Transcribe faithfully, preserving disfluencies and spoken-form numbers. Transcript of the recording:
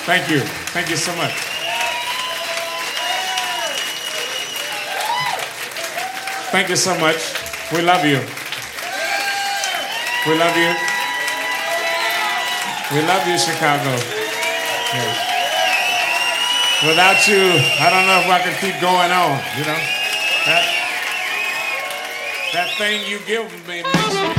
Thank you. Thank you so much. Thank you so much. We love you. We love you. We love you, Chicago. Yes. Without you, I don't know if I could keep going on, you know? That, that thing you give me makes me